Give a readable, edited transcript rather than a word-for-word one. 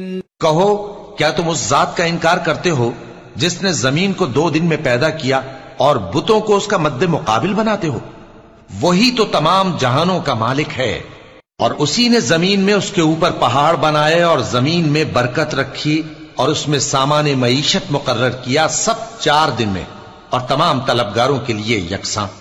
कहो, क्या तुम उस जात का इनकार करते हो जिसने जमीन को 2 दिन में पैदा किया और बुतों को उसका मद्दे मुकाबिल बनाते हो? वही तो तमाम जहानों का मालिक है। और उसी ने जमीन में उसके ऊपर पहाड़ बनाए और जमीन में बरकत रखी और उसमें सामाने मईशत मुकर्रर किया, सब 4 दिन में, और तमाम तलबगारों के लिए यकसां।